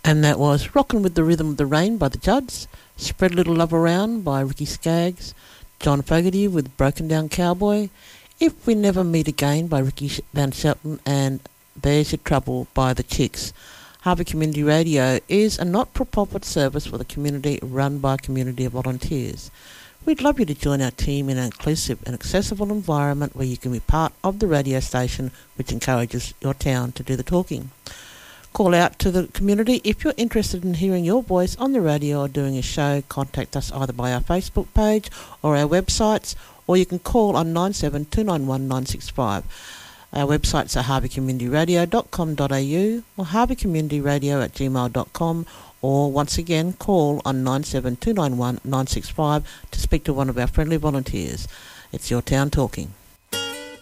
And that was Rockin' with the Rhythm of the Rain by the Judds, Spread a Little Love Around by Ricky Skaggs, John Fogerty with Broken Down Cowboy, If We Never Meet Again by Ricky Van Shelton, and There's Your Trouble by the Chicks. Harvey Community Radio is a not-for-profit service for the community run by a community of volunteers. We'd love you to join our team in an inclusive and accessible environment where you can be part of the radio station which encourages your town to do the talking. Call out to the community if you're interested in hearing your voice on the radio or doing a show. Contact us either by our Facebook page or our websites, or you can call on 97291 965. Our websites are harveycommunityradio.com.au or harveycommunityradio@gmail.com, or once again call on 97291 965 to speak to one of our friendly volunteers. It's Your Town Talking.